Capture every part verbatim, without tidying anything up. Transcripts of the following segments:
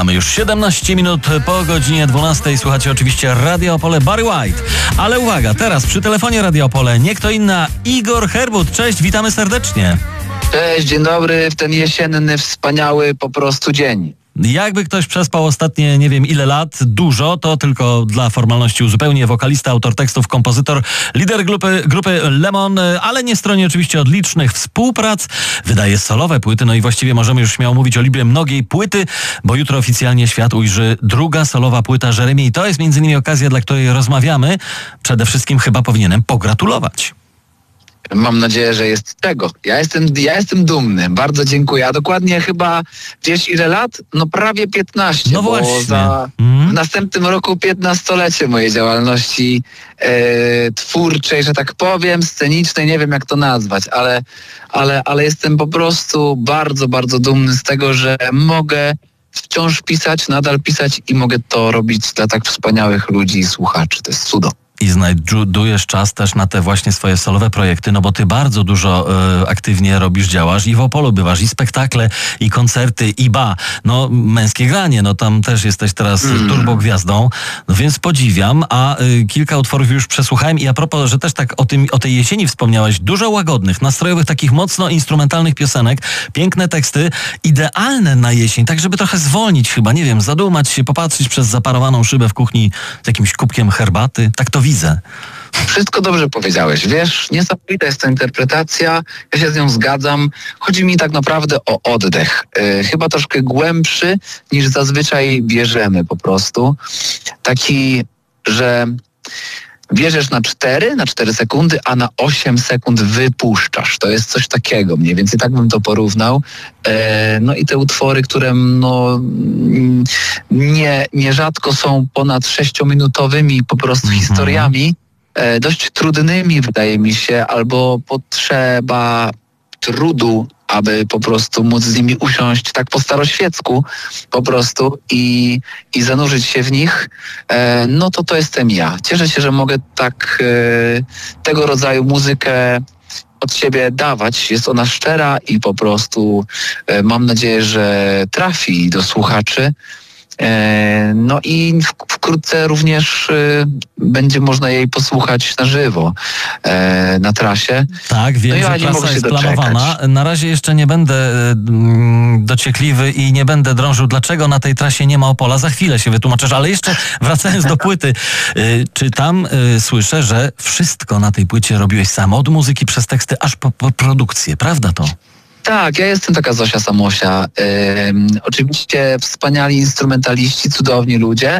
Mamy już siedemnaście minut po godzinie dwunastej. Słuchacie oczywiście Radio Opole, Barry White. Ale uwaga, teraz przy telefonie Radio Opole nie kto inna, Igor Herbut. Cześć, witamy serdecznie. Cześć, dzień dobry w ten jesienny, wspaniały po prostu dzień. Jakby ktoś przespał ostatnie nie wiem ile lat, dużo, to tylko dla formalności uzupełnię. Wokalista, autor tekstów, kompozytor, lider grupy, grupy Lemon, ale nie stroni oczywiście od licznych współprac. Wydaje solowe płyty, no i właściwie możemy już śmiało mówić o liczbie mnogiej płyty, bo jutro oficjalnie świat ujrzy druga solowa płyta Jeremy i to jest między innymi okazja, dla której rozmawiamy. Przede wszystkim chyba powinienem pogratulować. Mam nadzieję, że jest tego. Ja jestem, ja jestem dumny. Bardzo dziękuję. A dokładnie chyba, wiesz ile lat? No prawie piętnaście. No bo właśnie. Za, mm. w następnym roku piętnastolecie mojej działalności e, twórczej, że tak powiem, scenicznej. Nie wiem jak to nazwać, ale, ale, ale jestem po prostu bardzo, bardzo dumny z tego, że mogę wciąż pisać, nadal pisać i mogę to robić dla tak wspaniałych ludzi i słuchaczy. To jest cudo. I znajdujesz czas też na te właśnie swoje solowe projekty, no bo ty bardzo dużo y, aktywnie robisz, działasz i w Opolu bywasz, i spektakle, i koncerty, i ba, no męskie granie, no tam też jesteś teraz mm. turbogwiazdą, no więc podziwiam, a y, kilka utworów już przesłuchałem i a propos, że też tak o, tym, o tej jesieni wspomniałeś, dużo łagodnych, nastrojowych, takich mocno instrumentalnych piosenek, piękne teksty, idealne na jesień, tak żeby trochę zwolnić chyba, nie wiem, zadumać się, popatrzeć przez zaparowaną szybę w kuchni z jakimś kubkiem herbaty, tak to widzę. Wszystko dobrze powiedziałeś. Wiesz, niesamowita jest ta interpretacja. Ja się z nią zgadzam. Chodzi mi tak naprawdę o oddech. Yy, chyba troszkę głębszy niż zazwyczaj bierzemy po prostu. Taki, że bierzesz na cztery, na cztery sekundy, a na osiem sekund wypuszczasz. To jest coś takiego mniej więcej, tak bym to porównał. E, no i te utwory, które no, nie, nierzadko są ponad sześciominutowymi po prostu mm-hmm. historiami, e, dość trudnymi wydaje mi się, albo potrzeba trudu, aby po prostu móc z nimi usiąść tak po staroświecku po prostu i, i zanurzyć się w nich, e, no to to jestem ja. Cieszę się, że mogę tak e, tego rodzaju muzykę od siebie dawać. Jest ona szczera i po prostu e, mam nadzieję, że trafi do słuchaczy. E, no i w, wkrótce również e, będzie można jej posłuchać na żywo e, na trasie. Tak, wiem, no że ja trasa jest planowana. Na razie jeszcze nie będę mm, dociekliwy i nie będę drążył, dlaczego na tej trasie nie ma Opola. Za chwilę się wytłumaczysz, ale jeszcze wracając do płyty. Y, czy tam y, słyszę, że wszystko na tej płycie robiłeś sam, od muzyki przez teksty aż po, po produkcję, prawda to? Tak, ja jestem taka Zosia Samosia. Ym, oczywiście wspaniali instrumentaliści, cudowni ludzie,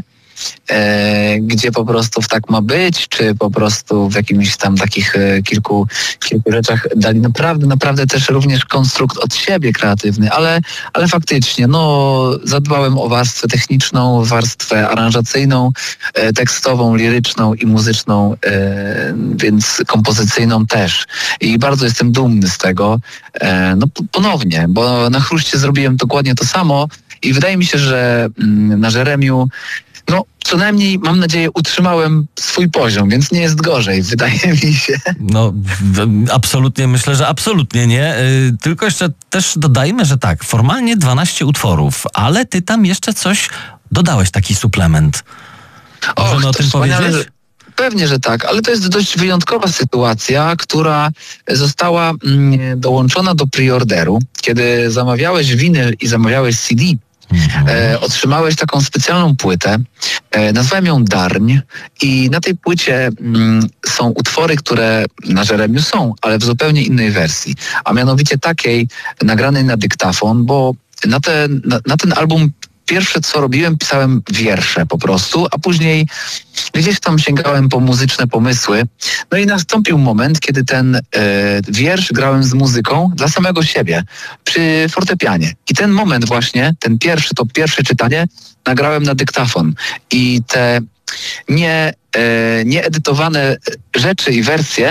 e, gdzie po prostu w tak ma być, czy po prostu w jakimś tam takich e, kilku, kilku rzeczach dali naprawdę, naprawdę też również konstrukt od siebie kreatywny, ale, ale faktycznie, no zadbałem o warstwę techniczną, warstwę aranżacyjną, e, tekstową, liryczną i muzyczną, e, więc kompozycyjną też. I bardzo jestem dumny z tego. E, no ponownie, bo na Chruście zrobiłem dokładnie to samo i wydaje mi się, że mm, na Jeremiu no, co najmniej, mam nadzieję, utrzymałem swój poziom, więc nie jest gorzej, wydaje mi się. No, w, absolutnie, myślę, że absolutnie nie. Yy, tylko jeszcze też dodajmy, że tak, formalnie dwanaście utworów, ale ty tam jeszcze coś dodałeś, taki suplement. Możemy o tym powiedzieć? Pewnie, że tak, ale to jest dość wyjątkowa sytuacja, która została mm, dołączona do preorderu. Kiedy zamawiałeś winyl i zamawiałeś C D, E, otrzymałeś taką specjalną płytę, e, nazwałem ją Darń i na tej płycie mm, są utwory, które na Jeremiu są, ale w zupełnie innej wersji, a mianowicie takiej nagranej na dyktafon, bo na ten, na, na ten album pierwsze co robiłem, pisałem wiersze po prostu, a później gdzieś tam sięgałem po muzyczne pomysły. No i nastąpił moment, kiedy ten e, wiersz grałem z muzyką dla samego siebie przy fortepianie. I ten moment właśnie, ten pierwszy, to pierwsze czytanie nagrałem na dyktafon. I te nie, e, nieedytowane rzeczy i wersje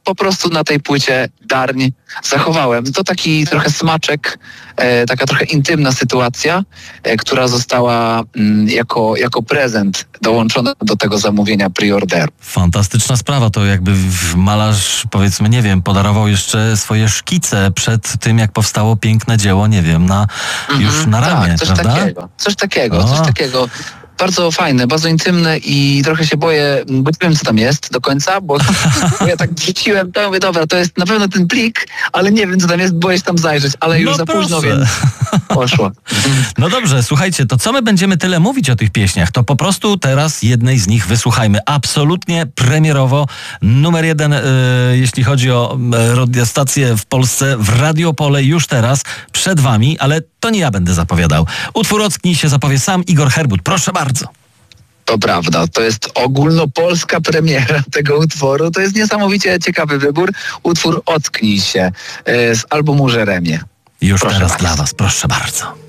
po prostu na tej płycie Darń zachowałem. To taki trochę smaczek, e, taka trochę intymna sytuacja, e, która została mm, jako, jako prezent dołączona do tego zamówienia preorderu. Fantastyczna sprawa, to jakby w- malarz, powiedzmy, nie wiem, podarował jeszcze swoje szkice przed tym, jak powstało piękne dzieło, nie wiem, na, już na ramię, tak, coś prawda? takiego, coś takiego, O. coś takiego. Bardzo fajne, bardzo intymne i trochę się boję, bo nie wiem, co tam jest do końca, bo, bo ja tak wrzuciłem, to mówię, dobra, to jest na pewno ten plik, ale nie wiem, co tam jest, boję się tam zajrzeć, ale już No za późno, proszę. więc poszło. No dobrze, słuchajcie, to co my będziemy tyle mówić o tych pieśniach? To po prostu teraz jednej z nich wysłuchajmy. Absolutnie premierowo. Numer jeden, e, jeśli chodzi o e, radiostację w Polsce, w Radio Opole już teraz, przed wami, ale to nie ja będę zapowiadał. Utwór Ocknij się zapowie sam Igor Herbut. Proszę bardzo. To prawda, to jest ogólnopolska premiera tego utworu, to jest niesamowicie ciekawy wybór. Utwór Ocknij się e, z albumu Żeremie. Już Proszę teraz bardzo. dla was, proszę bardzo.